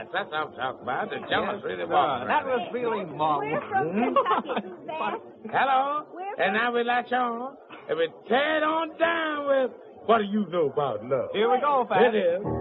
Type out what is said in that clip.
That's what I'm talking about. The Jonas really walking. That was feeling marvelous. We're from Kentucky, Suzanne. Hello? We're And now we latch on. And we tear it on down with what do you know about love? Here we go, Pat. It is.